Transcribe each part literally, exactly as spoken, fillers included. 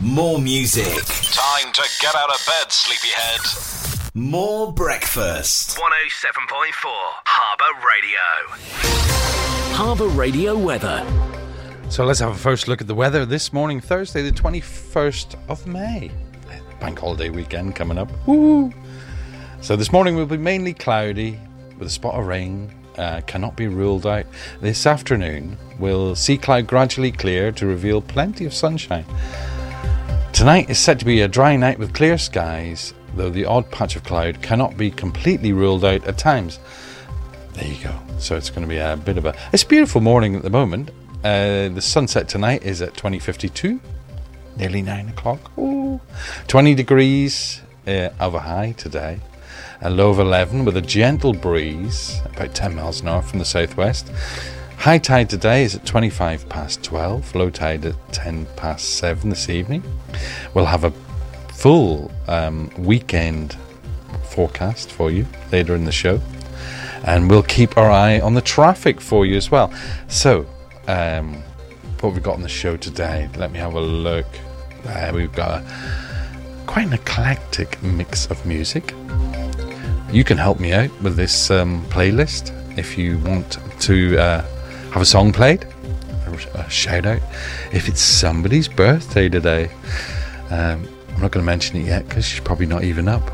More music. Time to get out of bed, sleepyhead. More breakfast. one oh seven point four Harbour Radio. Harbour Radio weather. So let's have a first look at the weather this morning, Thursday the twenty-first of May. Bank holiday weekend coming up. Woo! So this morning will be mainly cloudy with a spot of rain. Uh, cannot be ruled out. This afternoon we'll see cloud gradually clear to reveal plenty of sunshine. Tonight is set to be a dry night with clear skies, though the odd patch of cloud cannot be completely ruled out at times. There you go. So it's going to be a bit of a... It's a beautiful morning at the moment. Uh, the sunset tonight is at twenty fifty-two, nearly nine o'clock. Ooh. twenty degrees uh, of a high today. A low of eleven with a gentle breeze, about ten miles an hour from the southwest. High tide today is at twenty-five past twelve, low tide at ten past seven this evening. We'll have a full um, weekend forecast for you later in the show. And we'll keep our eye on the traffic for you as well. So, um, what have we got on the show today? Let me have a look. Uh, we've got a, quite an eclectic mix of music. You can help me out with this um, playlist if you want to uh, have a song played, a, a shout out. If it's somebody's birthday today, um, I'm not going to mention it yet because she's probably not even up.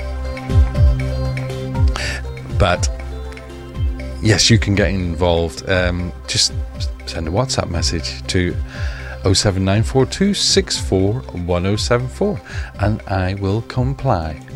But yes, you can get involved. Um, just send a WhatsApp message to oh seven nine four two six four one oh seven four and I will comply.